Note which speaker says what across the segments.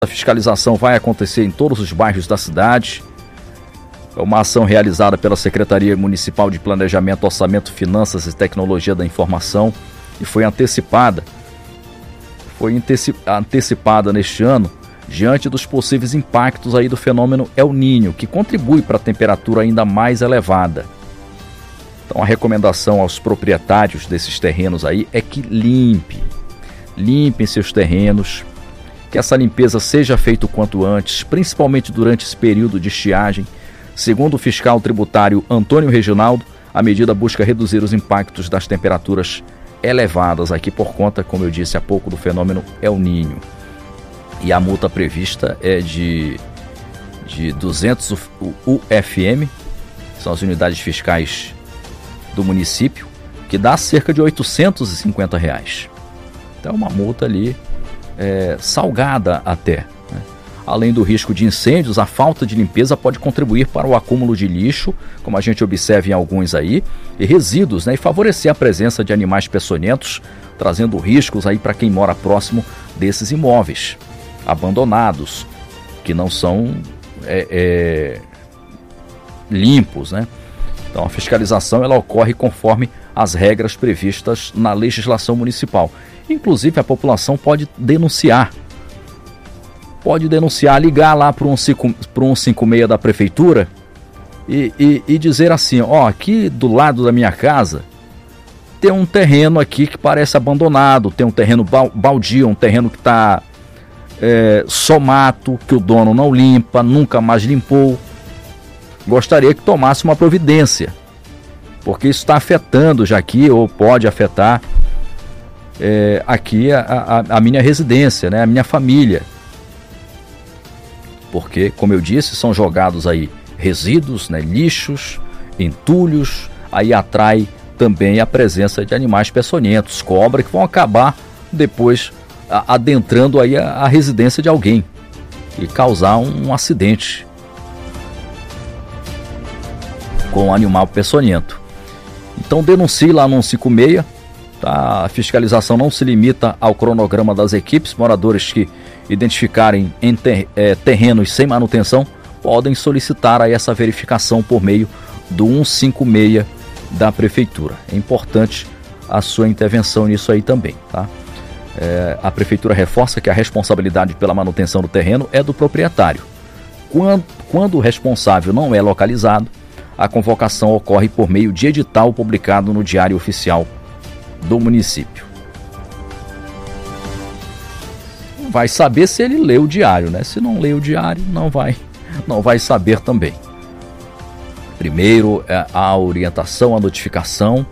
Speaker 1: A fiscalização vai acontecer em todos os bairros da cidade. É uma ação realizada pela Secretaria Municipal de Planejamento, Orçamento, Finanças e Tecnologia da Informação e foi antecipada neste ano diante dos possíveis impactos aí do fenômeno El Niño, que contribui para a temperatura ainda mais elevada. Então a recomendação aos proprietários desses terrenos aí é que limpem seus terrenos, que essa limpeza seja feita o quanto antes, principalmente durante esse período de estiagem. Segundo o fiscal tributário Antônio Reginaldo, a medida busca reduzir os impactos das temperaturas elevadas aqui por conta, como eu disse há pouco, do fenômeno El Niño. E a multa prevista é de 200 UFM, são as unidades fiscais do município, que dá cerca de R$850. Então é uma multa ali salgada até. Além do risco de incêndios, a falta de limpeza pode contribuir para o acúmulo de lixo, como a gente observa em alguns aí, e resíduos, e favorecer a presença de animais peçonhentos, trazendo riscos aí para quem mora próximo desses imóveis abandonados, que não são limpos, Então a fiscalização ela ocorre conforme as regras previstas na legislação municipal. Inclusive a população pode denunciar, ligar lá para o 156 da prefeitura e dizer assim, aqui do lado da minha casa tem um terreno aqui que parece abandonado, tem um terreno baldio, um terreno que está só mato, que o dono não limpa, nunca mais limpou. Gostaria que tomasse uma providência, porque isso está afetando já aqui, ou pode afetar aqui a minha residência, a minha família. Porque, como eu disse, são jogados aí resíduos, lixos, entulhos, aí atrai também a presença de animais peçonhentos, cobras, que vão acabar depois adentrando aí a residência de alguém e causar um acidente com um animal peçonhento. Então denuncie lá no 156, tá? A fiscalização não se limita ao cronograma das equipes. Moradores que identificarem em terrenos sem manutenção podem solicitar aí essa verificação por meio do 156 da prefeitura. É importante a sua intervenção nisso aí também, tá? A prefeitura reforça que a responsabilidade pela manutenção do terreno é do proprietário. Quando o responsável não é localizado, a convocação ocorre por meio de edital publicado no Diário Oficial do município. Vai saber se ele lê o diário, Se não lê o diário, não vai saber também. Primeiro, a orientação, a notificação.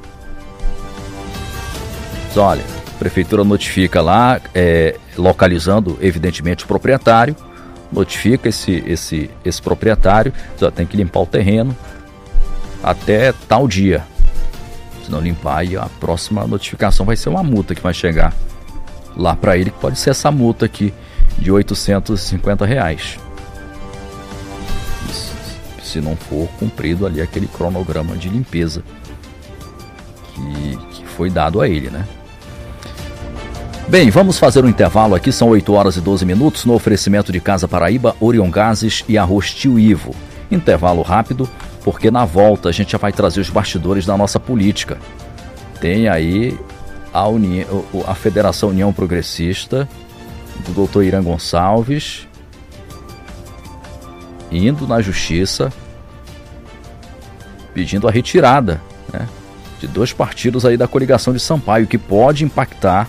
Speaker 1: Olha, a prefeitura notifica lá, localizando, evidentemente, o proprietário, notifica esse proprietário, tem que limpar o terreno até tal dia. Se não limpar, aí a próxima notificação vai ser uma multa que vai chegar lá para ele, que pode ser essa multa aqui de R$850. Se não for cumprido ali aquele cronograma de limpeza que foi dado a ele, Bem, vamos fazer um intervalo aqui, são 8h12 no oferecimento de Casa Paraíba, Orion Gases e Arroz Tio Ivo. Intervalo rápido, porque na volta a gente já vai trazer os bastidores da nossa política. Tem aí a Federação União Progressista, do Dr. Irã Gonçalves, indo na justiça, pedindo a retirada de 2 partidos aí da coligação de Sampaio, que pode impactar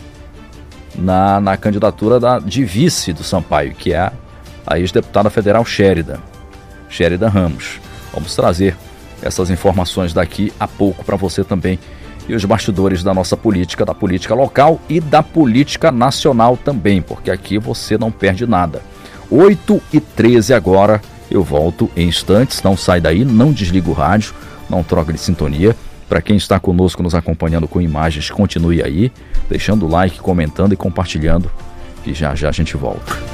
Speaker 1: na candidatura de vice do Sampaio, que é a ex-deputada federal Sheridan Ramos. Vamos trazer essas informações daqui a pouco para você também, e os bastidores da nossa política, da política local e da política nacional também, porque aqui você não perde nada. 8h13 agora, eu volto em instantes, não sai daí, não desliga o rádio, não troca de sintonia. Para quem está conosco, nos acompanhando com imagens, continue aí, deixando o like, comentando e compartilhando, que já já a gente volta.